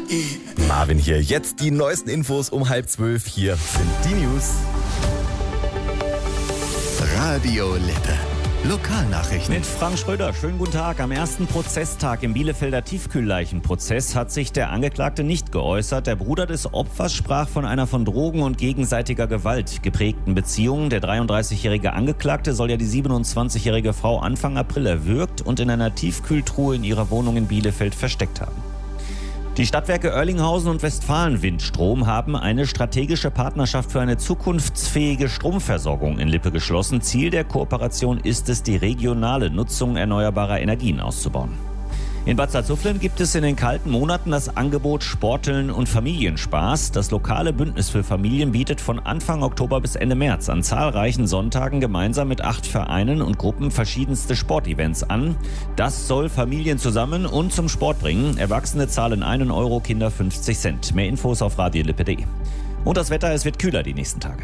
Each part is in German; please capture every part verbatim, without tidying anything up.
Marvin hier. Jetzt die neuesten Infos um halb zwölf. Hier sind die News. Radio Lippe. Lokalnachrichten. Mit Frank Schröder. Schönen guten Tag. Am ersten Prozesstag im Bielefelder Tiefkühlleichenprozess hat sich der Angeklagte nicht geäußert. Der Bruder des Opfers sprach von einer von Drogen und gegenseitiger Gewalt geprägten Beziehung. Der dreiunddreißigjährige Angeklagte soll ja die siebenundzwanzigjährige Frau Anfang April erwürgt und in einer Tiefkühltruhe in ihrer Wohnung in Bielefeld versteckt haben. Die Stadtwerke Oerlinghausen und Westfalen Windstrom haben eine strategische Partnerschaft für eine zukunftsfähige Stromversorgung in Lippe geschlossen. Ziel der Kooperation ist es, die regionale Nutzung erneuerbarer Energien auszubauen. In Bad Salzuflen gibt es in den kalten Monaten das Angebot Sporteln und Familienspaß. Das lokale Bündnis für Familien bietet von Anfang Oktober bis Ende März an zahlreichen Sonntagen gemeinsam mit acht Vereinen und Gruppen verschiedenste Sportevents an. Das soll Familien zusammen und zum Sport bringen. Erwachsene zahlen einen Euro, Kinder fünfzig Cent. Mehr Infos auf radiolippe punkt de. Und das Wetter, es wird kühler die nächsten Tage.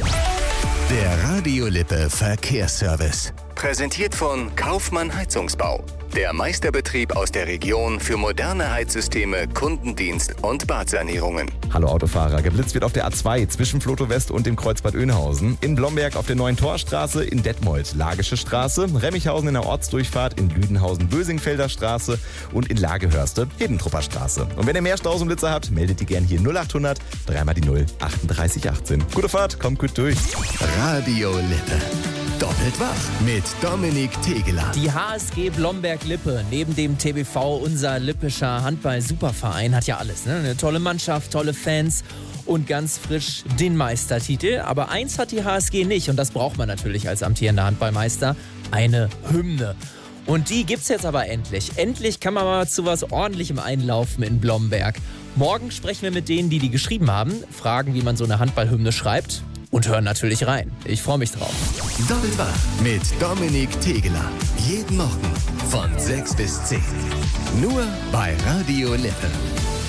Der Radio Lippe Verkehrsservice. Präsentiert von Kaufmann Heizungsbau. Der Meisterbetrieb aus der Region für moderne Heizsysteme, Kundendienst und Badsanierungen. Hallo Autofahrer. Geblitzt wird auf der A zwei zwischen Floto West und dem Kreuzbad Oeynhausen. In Blomberg auf der Neuen Torstraße, in Detmold Lagische Straße, Remmichhausen in der Ortsdurchfahrt, in Lüdenhausen Bösingfelder Straße und in Lagehörste Hedentrupper Straße. Und wenn ihr mehr Staus und Blitzer habt, meldet die gern hier null achthundert, dreimal die null, achtunddreißig achtzehn. Gute Fahrt, kommt gut durch. Radio Lippe. Doppelt wach mit Dominik Tegeler. Die H S G Blomberg-Lippe, neben dem T B V, unser lippischer Handball-Superverein, hat ja alles. Ne? Eine tolle Mannschaft, tolle Fans und ganz frisch den Meistertitel. Aber eins hat die H S G nicht und das braucht man natürlich als amtierender Handballmeister, eine Hymne. Und die gibt's jetzt aber endlich. Endlich kann man mal zu was Ordentlichem einlaufen in Blomberg. Morgen sprechen wir mit denen, die die geschrieben haben, fragen, wie man so eine Handballhymne schreibt. Und hören natürlich rein. Ich freue mich drauf. Doppelt wach mit Dominik Tegeler. Jeden Morgen von sechs bis zehn. Nur bei Radio Lippe.